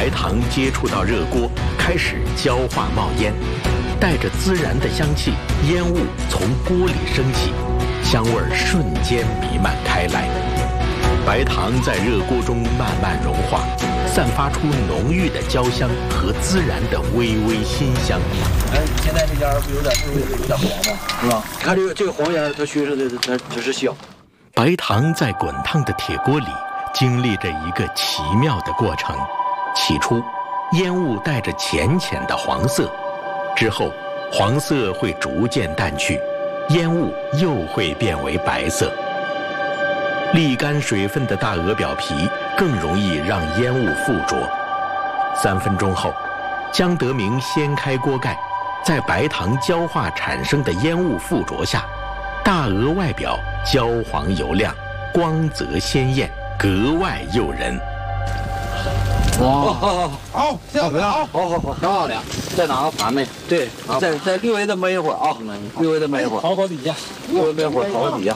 白糖接触到热锅，开始焦化冒烟，带着孜然的香气，烟雾从锅里升起，香味瞬间弥漫开来。白糖在热锅中慢慢融化，散发出浓郁的焦香和孜然的微微辛香。 哎，现在这烟不有点黄吗？是吧？看这个黄烟，它熏出的它是香。 白糖在滚烫的铁锅里经历着一个奇妙的过程。起初，烟雾带着浅浅的黄色，之后黄色会逐渐淡去，烟雾又会变为白色。沥干水分的大鹅表皮更容易让烟雾附着。3分钟后，江德明掀开锅盖，在白糖焦化产生的烟雾附着下，大鹅外表焦黄油亮，光泽鲜艳，格外诱人。 哇，好，下来啊！ 好，漂亮。再拿个盘呗。对，再略微的焖一会儿啊，略微的焖一会儿。 烤底下， 略微焖一会儿，烤底下。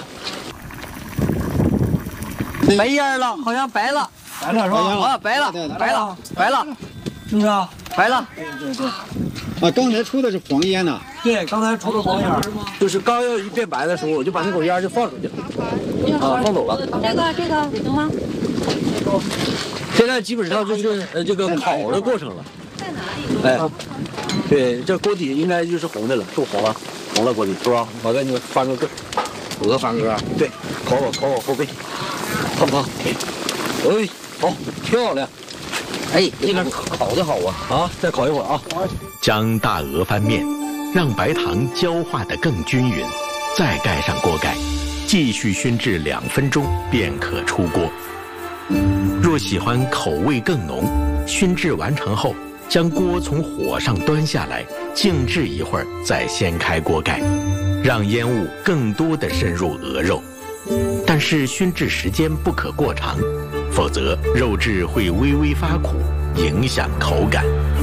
没烟了，好像白了。 白了是吧？ 啊，白了，是不是啊？白了。 对。 啊，刚才出的是黄烟呐。 对，刚才出的黄烟，就是刚要一变白的时候，我就把那口烟就放出去了。啊，放走了。 这个行吗？ 现在基本上就是这个烤的过程了。哎，对，这锅底应该就是红的了，都红了锅底是吧？我给你们翻个个，鹅翻个，对，烤我后背，烫不烫？哎，好，漂亮。哎，这边烤的好啊！再烤一会儿啊。 将大鹅翻面，让白糖焦化得更均匀，再盖上锅盖，继续熏制2分钟便可出锅。若喜欢口味更浓，熏制完成后，将锅从火上端下来，静置一会儿，再掀开锅盖，让烟雾更多地渗入鹅肉。但是熏制时间不可过长，否则肉质会微微发苦，影响口感。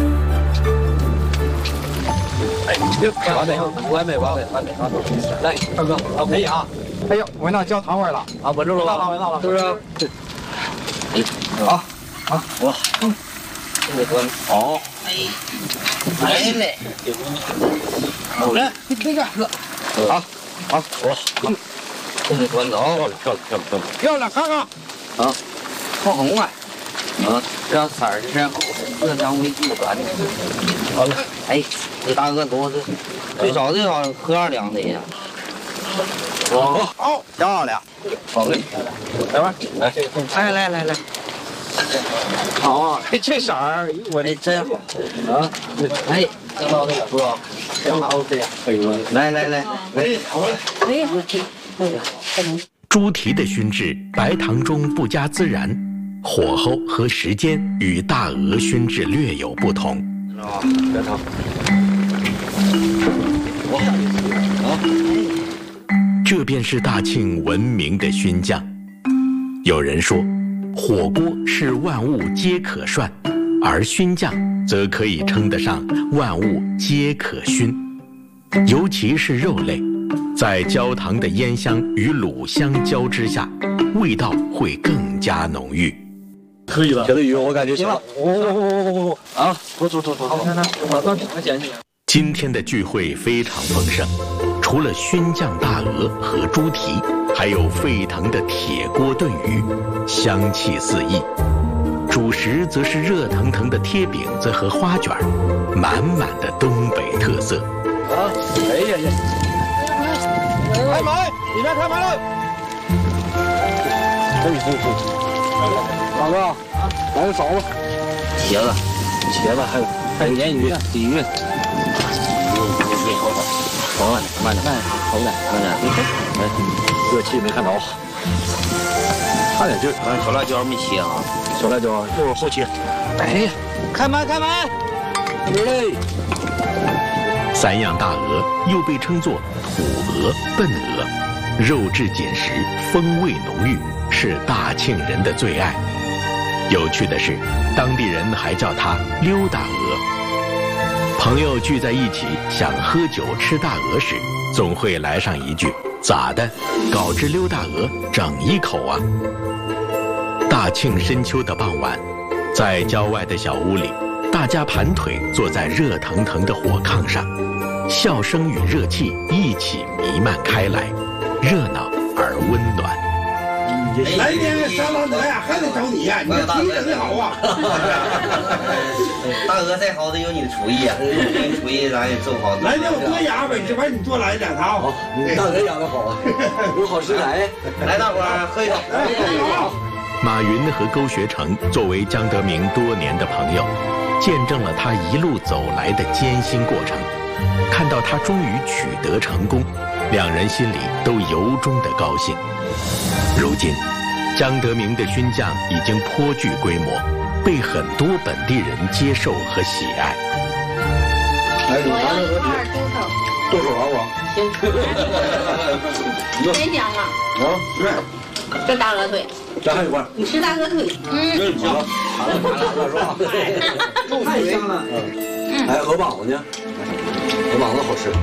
哎，完美啊！来，二哥，可以啊。 哎呦，闻到焦糖味了啊，闻着了吧？ 闻到了， 是不是？对。好，我，这个好。来嘞，好嘞，这个，好，我，这个端走， 漂亮，看看， 啊，放红了，啊，这样色儿是好，色香味俱全。好了，哎，这大鹅多是最少喝2两得呀。 好，漂亮， 好嘞，来吧，来。好啊， 这色儿， 我这真好啊！哎，这道这个是吧？香好 OK 呀！来，好嘞！ 猪蹄的熏制，白糖中不加孜然，火候和时间与大鹅熏制略有不同。 啊，别烫！ 这便是大庆闻名的熏酱。有人说，火锅是万物皆可涮，而熏酱则可以称得上万物皆可熏。尤其是肉类，在焦糖的烟香与卤香交织下，味道会更加浓郁。 可以了，小的鱼，我感觉行了。啊，走，马上给它捡起来。 今天的聚会非常丰盛，除了熏酱大鹅和猪蹄，还有沸腾的铁锅炖鱼，香气四溢。主食则是热腾腾的贴饼子和花卷，满满的东北特色。 啊，哎呀， 开门，里面开门了。 大哥，来个勺子，茄子，还有鲶鱼、鲤鱼。慢点，哎，热气没看着，差点劲儿。小辣椒没切啊，小辣椒一会儿后切。哎呀，开门，嘞 3样大鹅又被称作土鹅、笨鹅，肉质紧实，风味浓郁，是大庆人的最爱。有趣的是，当地人还叫它溜达鹅。朋友聚在一起想喝酒吃大鹅时，总会来上一句：“咋的？搞只溜大鹅，整一口啊！”大庆深秋的傍晚， 在郊外的小屋里，大家盘腿坐在热腾腾的火炕上，笑声与热气一起弥漫开来，热闹而温暖。 来年上大哥呀，还得找你呀，你这厨艺真好啊！ 大哥再好得有你的厨艺啊，你厨艺咱也做好。 来年我多养本，这玩意你多来点哈。 你大哥养的好啊，有好食材。 来，大伙儿喝一口。 马云和勾学成作为江德明多年的朋友，见证了他一路走来的艰辛过程。看到他终于取得成功，两人心里都由衷的高兴。如今，江德明的熏酱已经颇具规模，被很多本地人接受和喜爱。 我要一块剁手啊我。 行，太香了。 啊， 这大鹅腿， 咱还有一块。 你吃大鹅腿， 行，好了是吧？ 太香了。 哎，鹅膀子呢？鹅膀子好吃。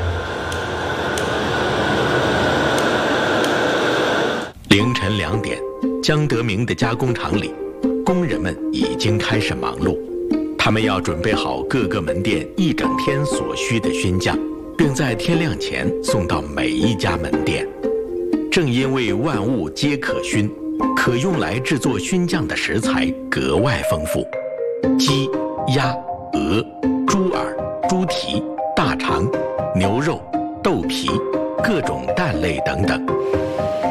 凌晨2点，江德明的加工厂里，工人们已经开始忙碌。他们要准备好各个门店一整天所需的熏酱，并在天亮前送到每一家门店。正因为万物皆可熏，可用来制作熏酱的食材格外丰富，鸡、鸭、鹅、猪耳、猪蹄、大肠、牛肉、豆皮、各种蛋类等等。